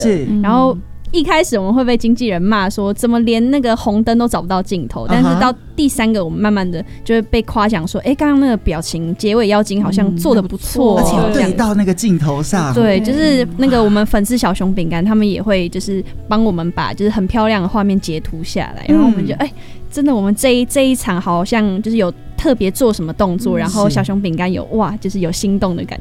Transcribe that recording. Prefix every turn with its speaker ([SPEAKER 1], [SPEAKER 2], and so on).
[SPEAKER 1] 的，然后一开始我们会被经纪人骂说怎么连那个红灯都找不到镜头，但是到第3个我们慢慢的就会被夸奖说刚刚那个表情结尾妖精好像做得不错，
[SPEAKER 2] 而且对到那个镜头上。
[SPEAKER 1] 对，就是那个我们粉丝小熊饼干他们也会就是帮我们把就是很漂亮的画面截图下来，然后我们就真的我们这一场好像就是有特别做什么动作，然后小熊饼干有就是有心动的感